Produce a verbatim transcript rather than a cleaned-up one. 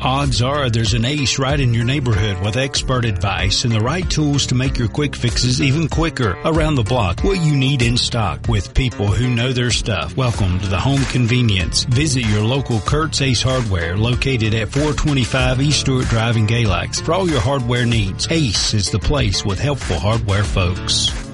Odds are there's an Ace right in your neighborhood with expert advice and the right tools to make your quick fixes even quicker. Around the block, what you need in stock with people who know their stuff. Welcome to the home convenience. Visit your local Kurt's Ace Hardware located at four twenty-five East Stewart Drive in Galax. For all your hardware needs, Ace is the place with helpful hardware folks.